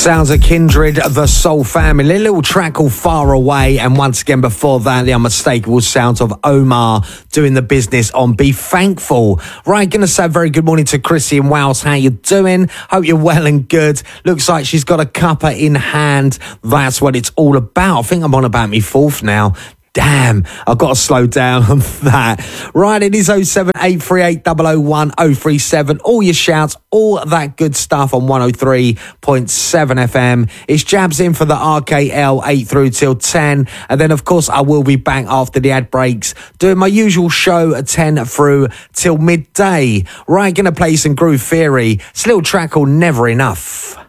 Sounds of Kindred, the Soul Family, a little track called Far Away, and once again before that, the unmistakable sounds of Omar doing the business on Be Thankful. Right, gonna say a very good morning to Chrissy in Wales. How you doing? Hope you're well and good. Looks like she's got a cuppa in hand. That's what it's all about. I think I'm on about me fourth now. Damn, I've got to slow down on that. Right, it is 07838 001 037. All your shouts, all that good stuff on 103.7 FM. It's Jabs in for the RKL 8 through till 10. And then, of course, I will be back after the ad breaks doing my usual show at 10 through till midday. Right, going to play some Groove Theory. It's a little track called Never Enough.